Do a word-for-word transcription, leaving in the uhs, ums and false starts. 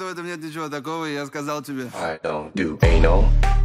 что в этом нет ничего такого, и я сказал тебе. I don't do anal.